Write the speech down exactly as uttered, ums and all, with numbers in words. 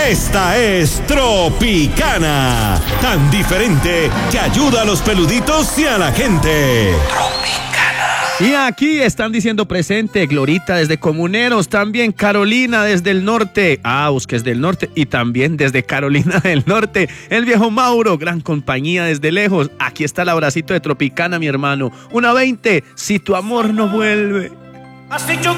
Esta es Tropicana, tan diferente que ayuda a los peluditos y a la gente. Y aquí están diciendo presente Glorita desde Comuneros, también Carolina desde el norte, Aus que es del norte y también desde Carolina del Norte, el viejo Mauro, gran compañía desde lejos. Aquí está el abracito de Tropicana, mi hermano. Una veinte, si tu amor no vuelve. Has dicho